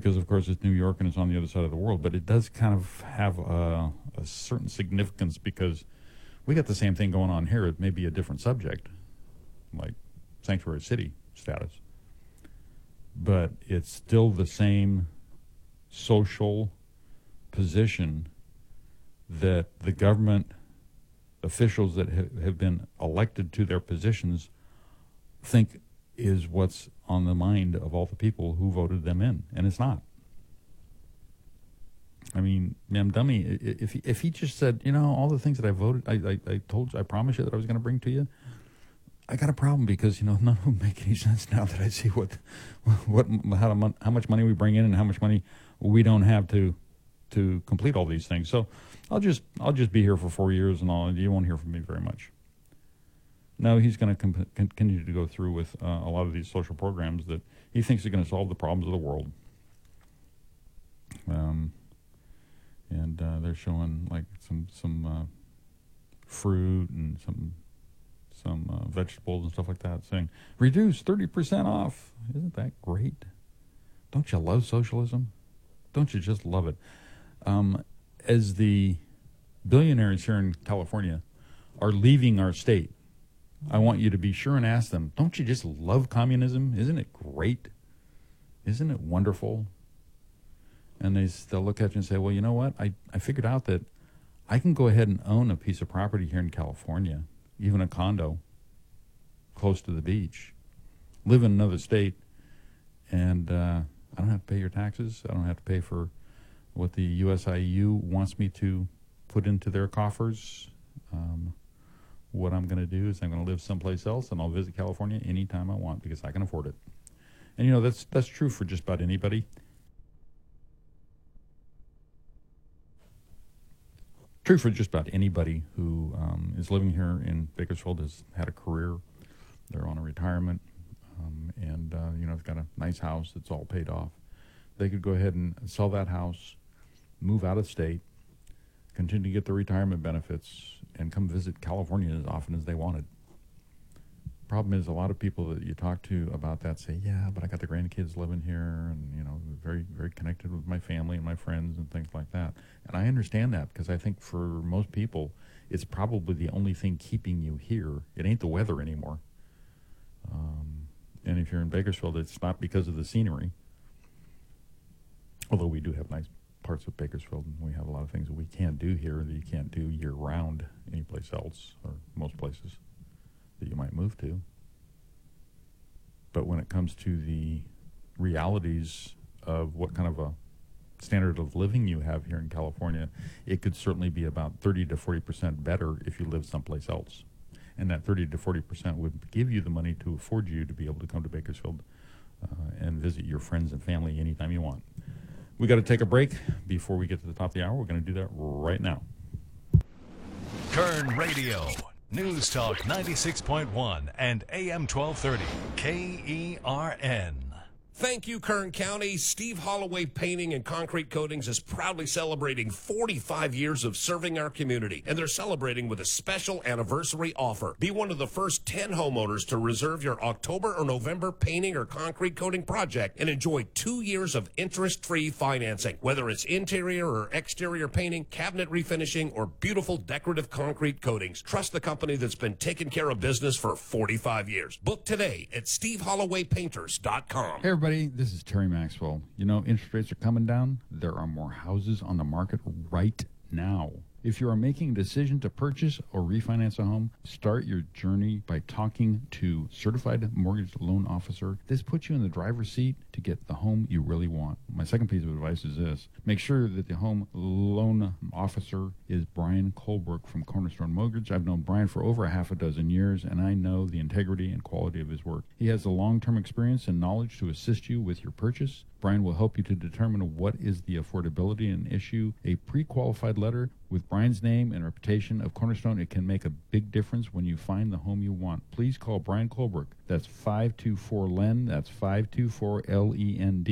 because, of course, it's New York and it's on the other side of the world. But it does kind of have a certain significance because we got the same thing going on here. It may be a different subject, like sanctuary city status. But it's still the same social position that the government officials that have been elected to their positions think is what's on the mind of all the people who voted them in, and it's not. I mean, ma'am dummy, if he just said, all the things that I voted, I promised you that I was going to bring to you, I got a problem because, none of them make any sense now that I see how much money we bring in and how much money we don't have to complete all these things. So I'll just be here for 4 years and you won't hear from me very much. No, he's going to continue to go through with a lot of these social programs that he thinks are going to solve the problems of the world. And they're showing like some fruit and some vegetables and stuff like that, saying reduce 30% off. Isn't that great? Don't you love socialism? Don't you just love it? As the billionaires here in California are leaving our state, I want you to be sure and ask them, don't you just love communism? Isn't it great? Isn't it wonderful? And they'll look at you and say, well, you know what? I figured out that I can go ahead and own a piece of property here in California, even a condo close to the beach, live in another state, and I don't have to pay your taxes. I don't have to pay for what the USIU wants me to put into their coffers. What I'm going to do is I'm going to live someplace else, and I'll visit California anytime I want because I can afford it. And, that's true for just about anybody. True for just about anybody who is living here in Bakersfield, has had a career, they're on a retirement, and has got a nice house that's all paid off. They could go ahead and sell that house, move out of state, continue to get the retirement benefits, and come visit California as often as they wanted. Problem is, a lot of people that you talk to about that say, yeah, but I got the grandkids living here and, very, very connected with my family and my friends and things like that. And I understand that because I think for most people, it's probably the only thing keeping you here. It ain't the weather anymore. And if you're in Bakersfield, it's not because of the scenery. Although we do have nice parts of Bakersfield, and we have a lot of things that we can't do here that you can't do year-round anyplace else, or most places that you might move to. But when it comes to the realities of what kind of a standard of living you have here in California, it could certainly be about 30 to 40% better if you live someplace else. And that 30 to 40% would give you the money to afford you to be able to come to Bakersfield and visit your friends and family anytime you want. We got to take a break before we get to the top of the hour. We're going to do that right now. Kern Radio, News Talk 96.1 and AM 1230, KERN. Thank you, Kern County. Steve Holloway Painting and Concrete Coatings is proudly celebrating 45 years of serving our community, and they're celebrating with a special anniversary offer. Be one of the first 10 homeowners to reserve your October or November painting or concrete coating project and enjoy 2 years of interest-free financing. Whether it's interior or exterior painting, cabinet refinishing, or beautiful decorative concrete coatings, trust the company that's been taking care of business for 45 years. Book today at SteveHollowayPainters.com. Hey, everybody. This is Terry Maxwell. Interest rates are coming down. There are more houses on the market right now. If you are making a decision to purchase or refinance a home, start your journey by talking to Certified Mortgage Loan Officer. This puts you in the driver's seat to get the home you really want. My second piece of advice is this. Make sure that the home loan officer is Brian Colbrook from Cornerstone Mortgage. I've known Brian for over a half a dozen years, and I know the integrity and quality of his work. He has the long-term experience and knowledge to assist you with your purchase. Brian will help you to determine what is the affordability and issue a pre-qualified letter. With Brian's name and reputation of Cornerstone, it can make a big difference when you find the home you want. Please call Brian Colbrook. That's 524-LEND. That's 524-LEND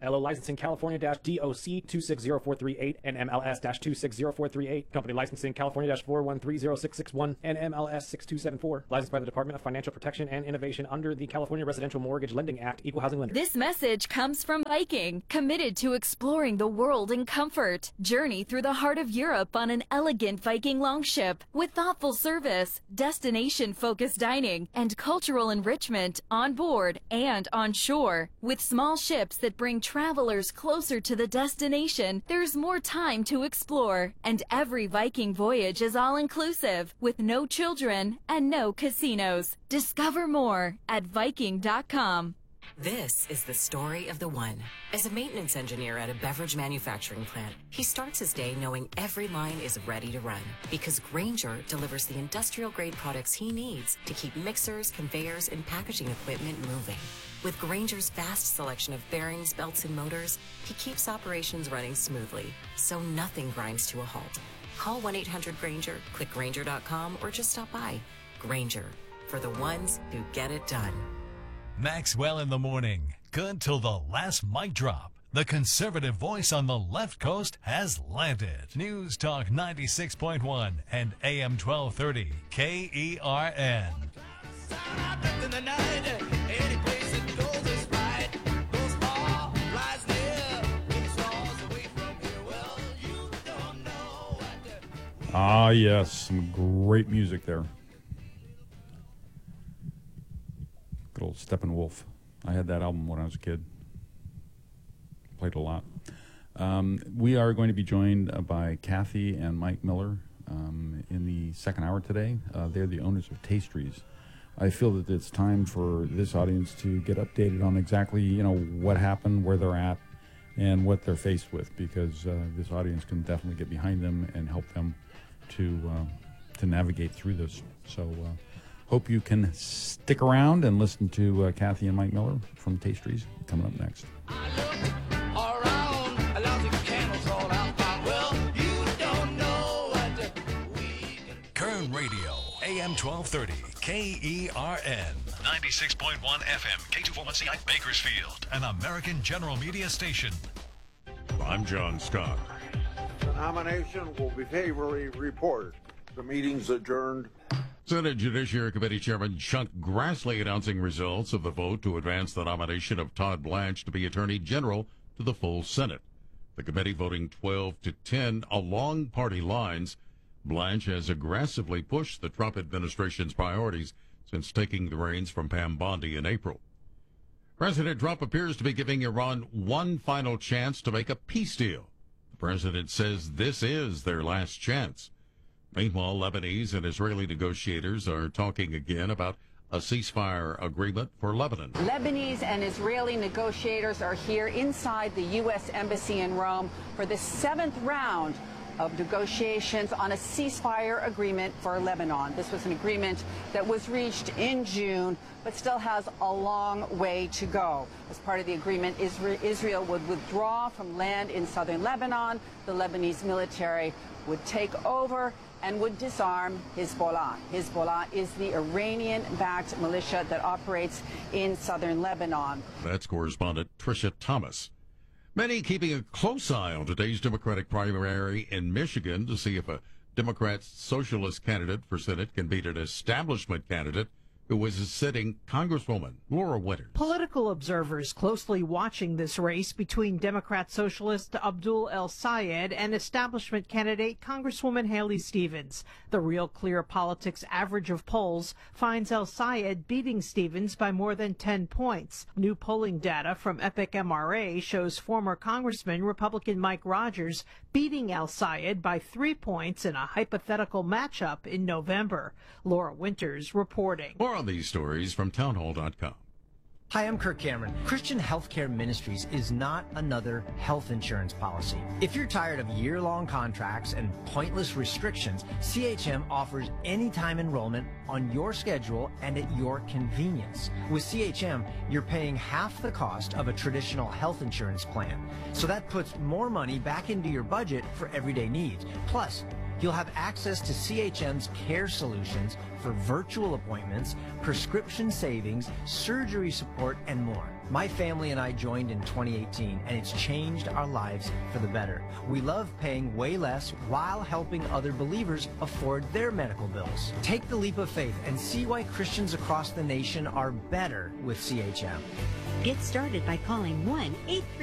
LO licensing California-DOC 260438 and MLS-260438. Company licensing California-4130661 and MLS-6274. Licensed by the Department of Financial Protection and Innovation under the California Residential Mortgage Lending Act, Equal Housing Lender. This message comes from Viking, committed to exploring the world in comfort. Journey through the heart of Europe on an elegant Viking longship with thoughtful service, destination-focused dining, and cultural enrichment on board and on shore. With small ships that bring travelers closer to the destination, there's more time to explore. And every Viking voyage is all-inclusive, with no children and no casinos. Discover more at Viking.com. This is the story of the one. As a maintenance engineer at a beverage manufacturing plant, he starts his day knowing every line is ready to run because Grainger delivers the industrial-grade products he needs to keep mixers, conveyors, and packaging equipment moving. With Grainger's vast selection of bearings, belts, and motors, he keeps operations running smoothly, so nothing grinds to a halt. Call 1-800-GRAINGER, click Grainger.com, or just stop by. Grainger, for the ones who get it done. Maxwell in the morning. Good till the last mic drop. The conservative voice on the left coast has landed. News Talk 96.1 and AM 1230 KERN. Ah, yes, some great music there. Good old Steppenwolf. I had that album when I was a kid. Played a lot. We are going to be joined by Kathy and Mike Miller in the second hour today. They're the owners of Tastries. I feel that it's time for this audience to get updated on exactly, what happened, where they're at, and what they're faced with, because this audience can definitely get behind them and help them to navigate through this. So hope you can stick around and listen to Kathy and Mike Miller from Tastries coming up next. Kern Radio, AM 1230, KERN, 96.1 FM, K241CI, Bakersfield, an American General Media station. I'm John Scott. The nomination will be favorably reported. The meeting's adjourned. Senate Judiciary Committee Chairman Chuck Grassley announcing results of the vote to advance the nomination of Todd Blanche to be Attorney General to the full Senate. The committee voting 12-10 along party lines. Blanche has aggressively pushed the Trump administration's priorities since taking the reins from Pam Bondi in April. President Trump appears to be giving Iran one final chance to make a peace deal. The president says this is their last chance. Meanwhile, Lebanese and Israeli negotiators are talking again about a ceasefire agreement for Lebanon. Lebanese and Israeli negotiators are here inside the U.S. Embassy in Rome for the 7th round of negotiations on a ceasefire agreement for Lebanon. This was an agreement that was reached in June, but still has a long way to go. As part of the agreement, Israel would withdraw from land in southern Lebanon. The Lebanese military would take over and would disarm Hezbollah. Hezbollah is the Iranian-backed militia that operates in southern Lebanon. That's correspondent Tricia Thomas. Many keeping a close eye on today's Democratic primary in Michigan to see if a Democrat socialist candidate for Senate can beat an establishment candidate who was a sitting Congresswoman, Laura Winters. Political observers closely watching this race between Democrat socialist Abdul El-Sayed and establishment candidate Congresswoman Haley Stevens. The Real Clear Politics average of polls finds El-Sayed beating Stevens by more than 10 points. New polling data from Epic MRA shows former Congressman Republican Mike Rogers beating El-Sayed by 3 points in a hypothetical matchup in November. Laura Winters reporting. More on these stories from townhall.com. Hi, I'm Kirk Cameron. Christian Healthcare Ministries is not another health insurance policy. If you're tired of year-long contracts and pointless restrictions, CHM offers anytime enrollment on your schedule and at your convenience. With CHM, you're paying half the cost of a traditional health insurance plan. So that puts more money back into your budget for everyday needs. Plus, you'll have access to CHM's care solutions for virtual appointments, prescription savings, surgery support, and more. My family and I joined in 2018, and it's changed our lives for the better. We love paying way less while helping other believers afford their medical bills. Take the leap of faith and see why Christians across the nation are better with CHM. Get started by calling 1-833